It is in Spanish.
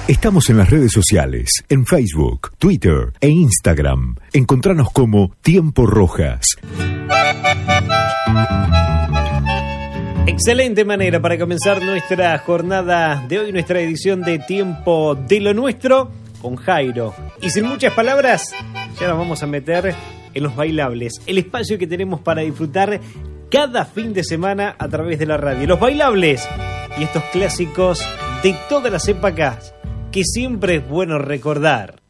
Estamos en las redes sociales, en Facebook, Twitter e Instagram. Encontranos como Tiempo Rojas. Excelente manera para comenzar nuestra jornada de hoy, nuestra edición de Tiempo de lo Nuestro con Jairo. Y sin muchas palabras, ya nos vamos a meter en los bailables, el espacio que tenemos para disfrutar cada fin de semana a través de la radio. Los bailables y estos clásicos de todas las épocas que siempre es bueno recordar.